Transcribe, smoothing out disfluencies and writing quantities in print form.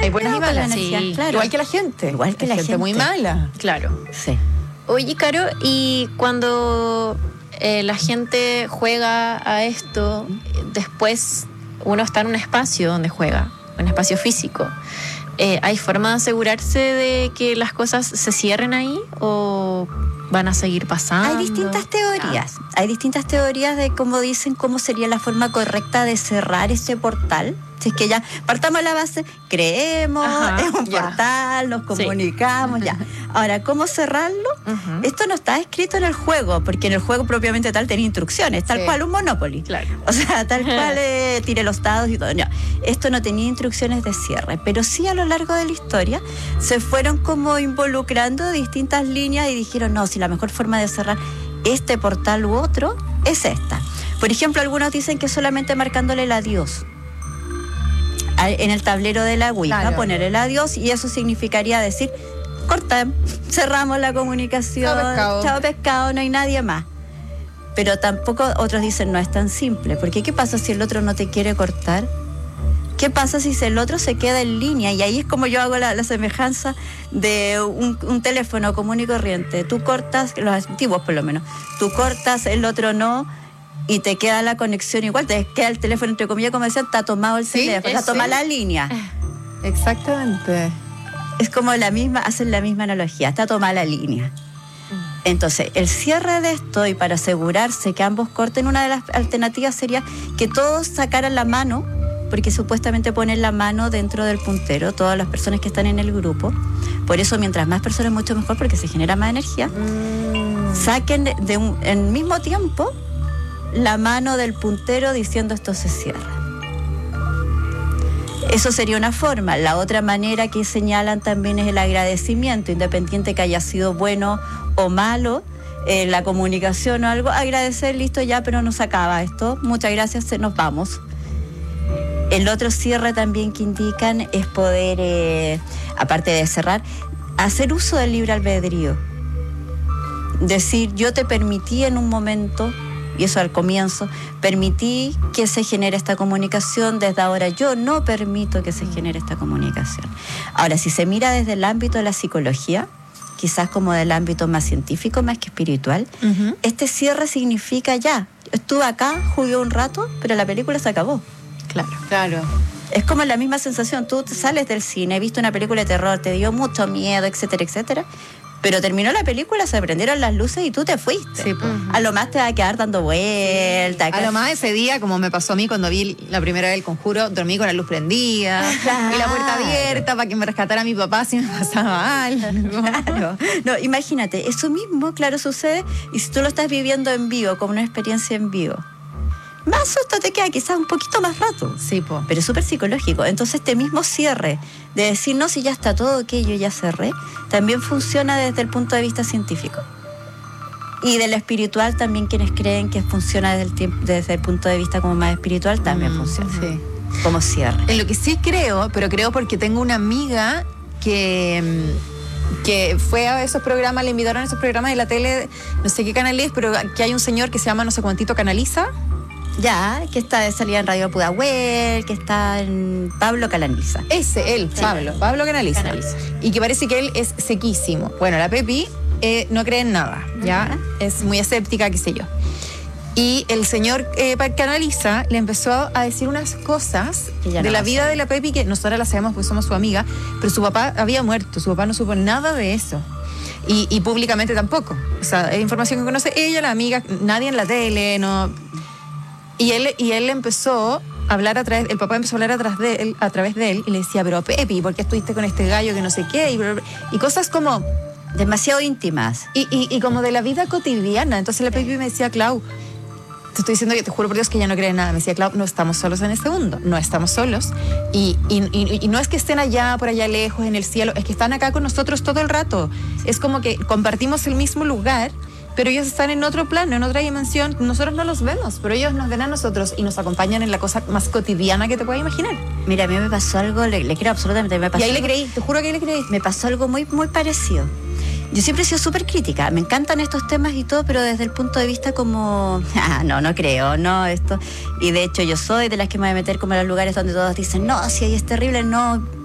Hay buenas y con la malas, energía, sí. claro. Igual que la gente. Igual que Hay la gente gente. muy mala. Claro. Sí. Oye, Caro, y cuando la gente juega a esto, después uno está en un espacio donde juega, un espacio físico. ¿Hay forma de asegurarse de que las cosas se cierren ahí o van a seguir pasando? Hay distintas teorías. Hay distintas teorías de cómo dicen cómo sería la forma correcta de cerrar ese portal. Si es que ya partamos la base, creemos, Ajá, es un ya. portal, nos comunicamos, ya. Ahora, ¿cómo cerrarlo? Ujú. Esto no está escrito en el juego, porque en el juego propiamente tal tiene instrucciones, tal Sí. cual un Monopoly. Claro. O sea, tal cual tire los dados y todo. No, esto no tenía instrucciones de cierre, pero sí a lo largo de la historia se fueron como involucrando distintas líneas y dijeron, no, si la mejor forma de cerrar este portal u otro es esta. Por ejemplo, algunos dicen que solamente marcándole el adiós en el tablero de la Ouija, Claro. poner el adiós, y eso significaría decir, cortamos, cerramos la comunicación, Chao, pescado. pescado, no hay nadie más. Pero tampoco otros dicen no es tan simple, porque ¿qué pasa si el otro no te quiere cortar? ¿Qué pasa si el otro se queda en línea? Y ahí es como yo hago la semejanza de un teléfono común y corriente. Tú cortas, los antiguos por lo menos, tú cortas, el otro no, y te queda la conexión igual, te queda el teléfono, entre comillas, como decían, está tomado el Sí, teléfono, está tomada la línea. Exactamente. Es como la misma, hacen la misma analogía, está tomada la línea. Entonces, el cierre de esto, y para asegurarse que ambos corten, una de las alternativas sería que todos sacaran la mano, porque supuestamente ponen la mano dentro del puntero, todas las personas que están en el grupo. Por eso, mientras más personas, mucho mejor, porque se genera más energía. Saquen al mismo tiempo la mano del puntero diciendo esto se cierra. Eso sería una forma. La otra manera que señalan también es el agradecimiento, independiente que haya sido bueno o malo, la comunicación o algo, agradecer, listo ya, pero no se acaba esto, muchas gracias, nos vamos. El otro cierre también que indican es poder, aparte de cerrar, hacer uso del libre albedrío. Decir, yo te permití en un momento, y eso al comienzo, permití que se genere esta comunicación, desde ahora yo no permito que se genere esta comunicación. Ahora, si se mira desde el ámbito de la psicología, quizás como del ámbito más científico, más que espiritual, este cierre significa ya, estuve acá, jugué un rato, pero la película se acabó. Claro. Claro. Es como la misma sensación, tú sales del cine, viste una película de terror, te dio mucho miedo, etcétera, etcétera, pero terminó la película, se prendieron las luces y tú te fuiste. Sí, pues. A lo más te va a quedar dando vueltas. A lo más ese día, como me pasó a mí cuando vi la primera vez El Conjuro, dormí con la luz prendida y la puerta abierta para que me rescatara mi papá si me pasaba algo. Claro. No, imagínate, eso mismo, claro, sucede, y si tú lo estás viviendo en vivo, como una experiencia en vivo, más susto te queda, quizás un poquito más rato. Sí, po. Pero es súper psicológico. Entonces este mismo cierre de decir, no, si ya está todo ok, yo ya cerré, también funciona desde el punto de vista científico. Y del espiritual también, quienes creen que funciona desde el punto de vista como más espiritual, también funciona. Sí. Como cierre. En lo que sí creo, pero creo porque tengo una amiga que fue a esos programas, le invitaron a esos programas de la tele, no sé qué canal es, pero que hay un señor que se llama no sé cuántito Canaliza. Ya, que está de salida en Radio Pudahuel, que está en Pablo Canaliza. Él, Sí. Pablo Canaliza. Canaliza. Y que parece que él es sequísimo. Bueno, la Pepi no cree en nada, ¿ya? Ajá. Es muy escéptica, qué sé yo. Y el señor Canaliza le empezó a decir unas cosas Que ya de no la va a vida de la Pepi que nosotras la sabemos porque somos su amiga, pero su papá había muerto, su papá no supo nada de eso. Y públicamente tampoco. O sea, es información que conoce ella, la amiga, nadie en la tele, no. Y él empezó a hablar el papá empezó a hablar a través de él y le decía, pero Pepi, ¿por qué estuviste con este gallo que no sé qué? Y cosas como, Demasiado íntimas. y como de la vida cotidiana. Entonces la Pepi me decía, Clau, te estoy diciendo que te juro por Dios que ya no cree en nada. Me decía, Clau, no estamos solos en este mundo, no estamos solos. Y no es que estén allá, por allá lejos, en el cielo, es que están acá con nosotros todo el rato. Es como que compartimos el mismo lugar, pero ellos están en otro plano, en otra dimensión. Nosotros no los vemos, pero ellos nos ven a nosotros y nos acompañan en la cosa más cotidiana que te puedas imaginar. Mira, a mí me pasó algo, le creo absolutamente, me pasó Y ahí le algo- creí, te juro que ahí le creí. me pasó algo muy, muy parecido. Yo siempre he sido súper crítica, me encantan estos temas y todo, pero desde el punto de vista como, no creo, esto. Y de hecho yo soy de las que me voy a meter como en los lugares donde todos dicen, no, si ahí es terrible, no,